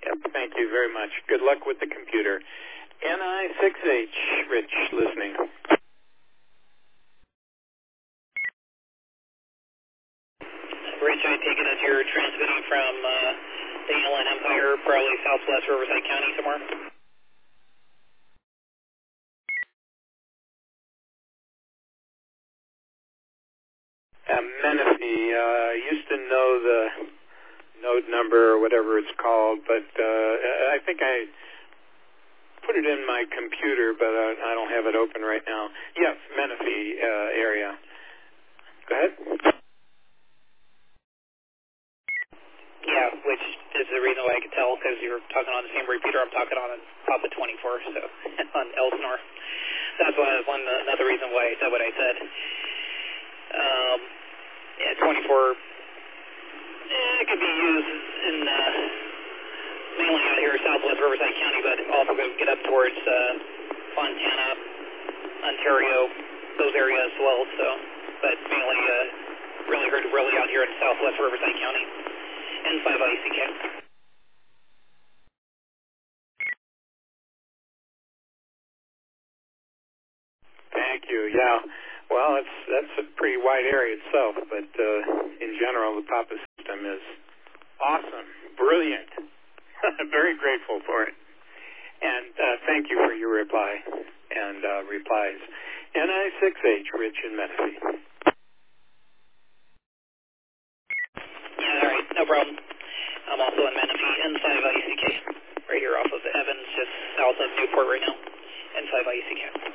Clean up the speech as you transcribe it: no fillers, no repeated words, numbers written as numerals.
Yep, thank you very much. Good luck with the computer. NI6H, Rich, listening. Rich, I take it as you're transmitting from the Inland Empire, probably southwest Riverside County somewhere? Menifee, I used to know the node number or whatever it's called, but I think I put it in my computer, but I don't have it open right now. Yes, Menifee area. Go ahead. Yeah, which is the reason why I could tell, because you're talking on the same repeater I'm talking on Papa 24, so on Elsinore. That's another reason why I said what I said. Yeah, 24, it could be used in mainly out here southwest Riverside County, but also get up towards Fontana, Ontario, those areas as well. So, but mainly really heard really out here in southwest Riverside County, N5ICK. Thank you. Yeah. Well, that's a pretty wide area itself, but in general, the Papa system is awesome, brilliant. Very grateful for it. And thank you for your reply and replies. NI6H, Rich in Menifee. Yeah, all right, no problem. I'm also in Menifee, N5ICK, right here off of Evans, just south of Newport right now, N5ICK.